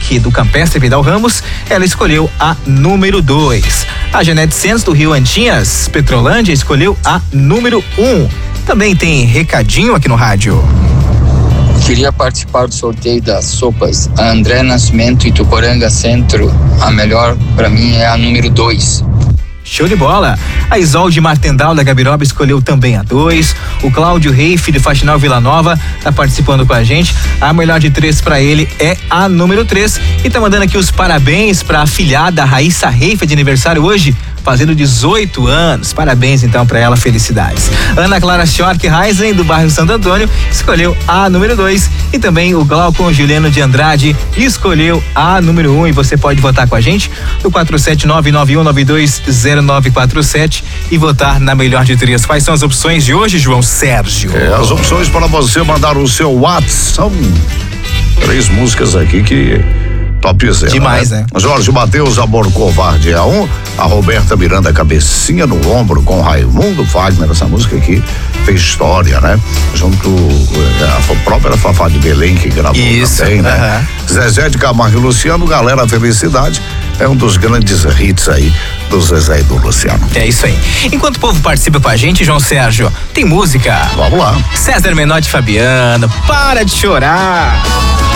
aqui do Campestre Vidal Ramos, ela escolheu a número 2. A Janete Santos do Rio Antinhas, Petrolândia, escolheu a número 1. Também tem recadinho aqui no rádio. Queria participar do sorteio das sopas André Nascimento e Tuporanga Centro. A melhor para mim é a número 2. Show de bola! A Isolde Martendal da Gabiroba escolheu também a 2. O Cláudio Reife de Faxinal Vila Nova tá participando com a gente. A melhor de 3 para ele é a número 3. E tá mandando aqui os parabéns pra afilhada Raíssa Reife de aniversário hoje, fazendo 18 anos. Parabéns então para ela, felicidades. Ana Clara Schork Reisen do bairro Santo Antônio escolheu a número 2 e também o Glaucon Juliano de Andrade escolheu a número 1 e você pode votar com a gente no 47991920947 e votar na melhor de 3. Quais são as opções de hoje, João Sérgio? As opções para você mandar o seu WhatsApp são 3 músicas aqui que topzera, demais, né? Jorge Mateus, Amor Covarde é a 1. A Roberta Miranda, Cabecinha no Ombro, com Raimundo Wagner. Essa música aqui fez história, né? Junto a própria Fafá de Belém, que gravou também, né? Zezé de Camargo e Luciano, Galera Felicidade, é um dos grandes hits aí do Zezé e do Luciano. É isso aí. Enquanto o povo participa com a gente, João Sérgio, tem música. Vamos lá. César Menotti e Fabiano, para de chorar.